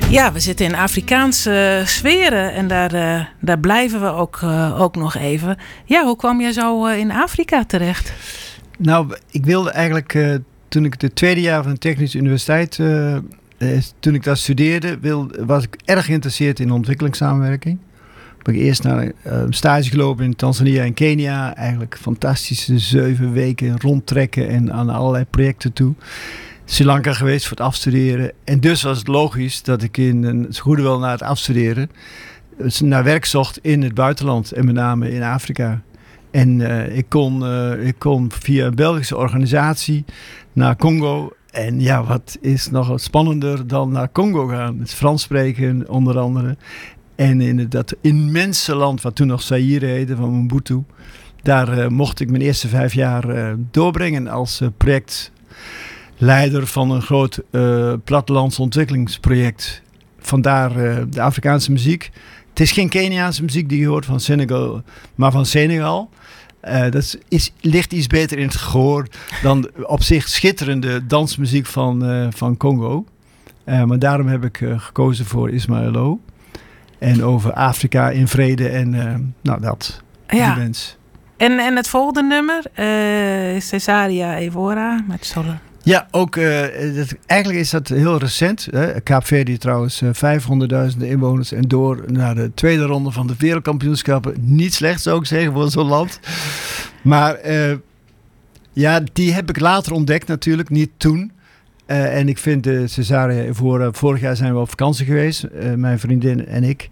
Ja, we zitten in Afrikaanse sferen en daar blijven we ook nog even. Ja, hoe kwam je zo in Afrika terecht? Nou, ik wilde eigenlijk, toen ik het tweede jaar van de Technische Universiteit, toen ik daar studeerde, was ik erg geïnteresseerd in ontwikkelingssamenwerking. Ben ik eerst naar stage gelopen in Tanzania en Kenia. Eigenlijk fantastische 7 weken rondtrekken en aan allerlei projecten toe. Sri Lanka geweest voor het afstuderen. En dus was het logisch dat ik zo goed wel na het afstuderen naar werk zocht in het buitenland en met name in Afrika. En ik kon via een Belgische organisatie naar Congo. En ja, wat is nog wat spannender dan naar Congo gaan? Het Frans spreken onder andere. En in dat immense land wat toen nog Zaire heette, van Mobutu. Daar mocht ik mijn eerste 5 jaar doorbrengen als projectleider van een groot plattelands ontwikkelingsproject. Vandaar de Afrikaanse muziek. Het is geen Keniaanse muziek die je hoort van Senegal, maar van Senegal. Dat ligt iets beter in het gehoor dan op zich schitterende dansmuziek van Congo. Maar daarom heb ik gekozen voor Ismaël Lo. En over Afrika in vrede en dat. Ja. Die wens. En het volgende nummer, Cesaria Evora met Solo. Ja, ook eigenlijk is dat heel recent. Kaapverdië trouwens, 500.000 inwoners en door naar de tweede ronde van de wereldkampioenschappen. Niet slecht zou ik zeggen voor zo'n land. Maar die heb ik later ontdekt natuurlijk, niet toen. En ik vind Cesaria Evora, vorig jaar zijn we op vakantie geweest, mijn vriendin en ik.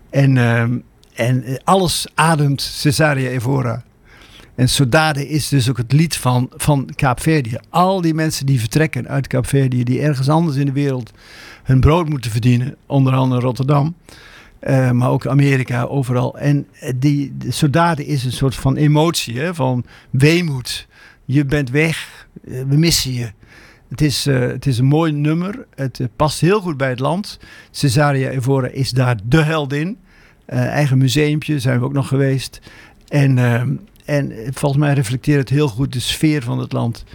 En alles ademt Cesaria Evora. En Saudade is dus ook het lied van Kaapverdië. Al die mensen die vertrekken uit Kaapverdië, die ergens anders in de wereld hun brood moeten verdienen, onder andere Rotterdam, maar ook Amerika, overal. En de Saudade is een soort van emotie, van weemoed. Je bent weg, we missen je. Het is een mooi nummer. Het past heel goed bij het land. Cesaria Evora is daar de heldin. Eigen museumpje, zijn we ook nog geweest. En volgens mij reflecteert het heel goed de sfeer van het land.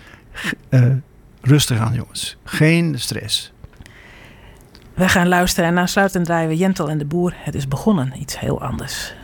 Rustig aan, jongens. Geen stress. We gaan luisteren en aansluitend draaien we Jentel en de Boer. Het is begonnen, iets heel anders.